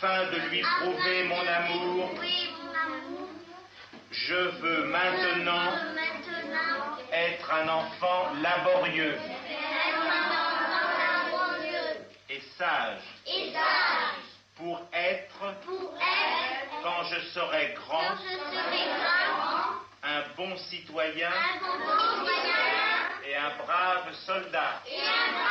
afin de lui prouver mon amour, je veux maintenant être un enfant laborieux et sage pour être, quand je serai grand, un bon citoyen et un brave soldat.